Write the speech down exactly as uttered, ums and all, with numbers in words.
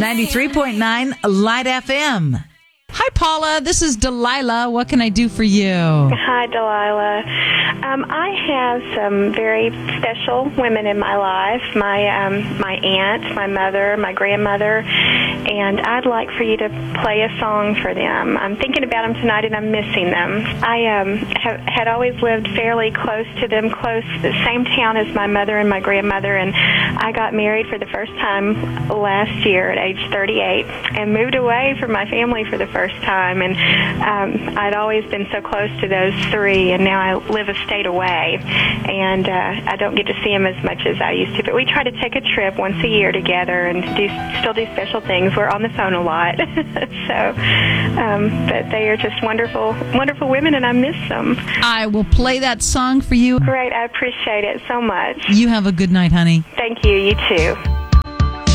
ninety-three point nine Light F M. Hi, Paula. This is Delilah. What can I do for you? Hi, Delilah. Um, I have some very special women in my life. My um, my aunt, my mother, my grandmother, and I'd like for you to play a song for them. I'm thinking about them tonight, and I'm missing them. I um, have, had always lived fairly close to them, close the same town as my mother and my grandmother, and I got married for the first time last year at age thirty-eight and moved away from my family for the first time, and um, I'd always been so close to those three, and now I live a state away, and uh, I don't get to see them as much as I used to, but we try to take a trip once a year together and do still do special things. We're on the phone a lot, so um, but they are just wonderful, wonderful women, and I miss them. I will play that song for you. Great, I appreciate it so much. You have a good night, honey. Thank you, you too.